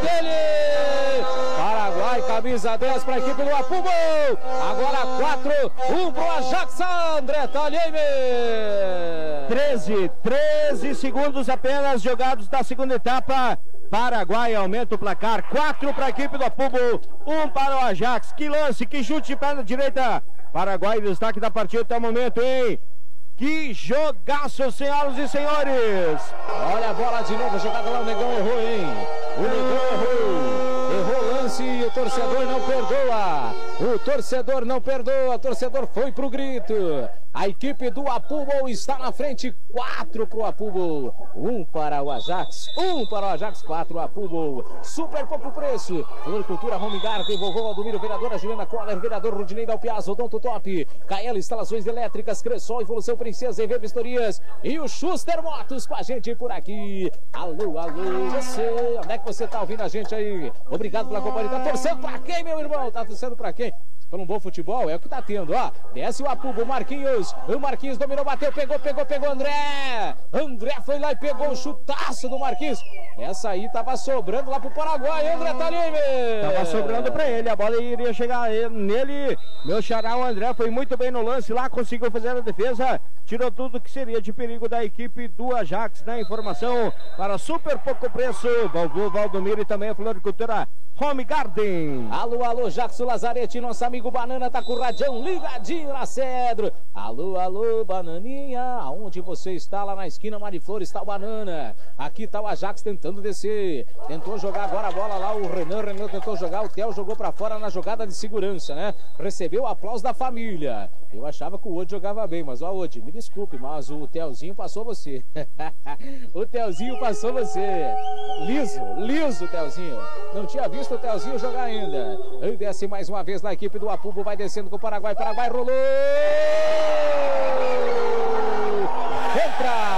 dele! Paraguai, camisa 10 para a equipe do Apubo. Agora 4-1 para o Ajax, André Talheime. 13 segundos apenas jogados da segunda etapa. Paraguai aumenta o placar, 4 para a equipe do Apubo, 1 para o Ajax. Que lance, que chute de perna direita. Paraguai, destaque da partida até o momento, hein? Que jogaço, senhoras e senhores! Olha a bola de novo, jogada lá, o Negão errou, hein? O Negão errou o lance e o torcedor não perdoa. O torcedor não perdoa, o torcedor foi pro grito. A equipe do Apubo está na frente, 4 para o Apubo, 1 para o Ajax, 1 para o Ajax, 4 Apubo. Super pouco preço. Floricultura Home Garden, vovô Aldomiro, vereadora Juliana Coller, vereador Rudinei Dalpiazzo, Odonto Top, KL Instalações Elétricas, Cressol, Evolução Princesa, EV Vistorias e o Schuster Motos com a gente por aqui. Alô, alô, você, onde é que você tá ouvindo a gente aí? Obrigado pela companhia. Tá torcendo pra quem, meu irmão? Tá torcendo pra quem? Pelo um bom futebol, é o que tá tendo, ó. Desce o Apubo, Marquinhos. O Marquinhos dominou, bateu, pegou, André. André foi lá e pegou o chutaço do Marquinhos. Essa aí tava sobrando lá pro Paraguai, André Talheime. Tava sobrando pra ele, a bola iria chegar nele. Meu xará, o André, foi muito bem no lance lá, conseguiu fazer a defesa. Tirou tudo que seria de perigo da equipe do Ajax. Na informação para super pouco preço, Vovô Valdomiro e também a Floricultura Home Garden. Alô, alô, Jackson Lazarete, nosso amigo Banana tá com o radião ligadinho na Cedro. Alô, alô, Bananinha, aonde você está? Lá na esquina Mariflores está o Banana. Aqui tá o Ajax tentando descer. Tentou jogar agora a bola lá, o Renan tentou jogar, o Theo jogou pra fora na jogada de segurança, né? Recebeu o aplauso da família. Eu achava que o Odi jogava bem, mas ó, Odi, me desculpe, mas o Theozinho passou você. O Theozinho passou você. Liso, Theozinho. Não tinha visto o Theozinho jogar ainda. Ele desce mais uma vez na equipe do Apubo, vai descendo com o Paraguai. Paraguai rolou! Entra!